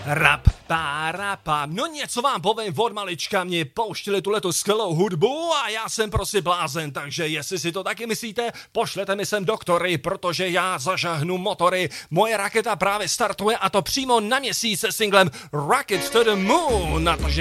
Rap, rapa. No něco vám povím, od malička mě pouštili tuhletu skvělou hudbu a já jsem prostě blázen, takže jestli si to taky myslíte, pošlete mi sem doktory, protože já zažahnu motory. Moje raketa právě startuje a to přímo na měsíc se singlem Rocket to the Moon, takže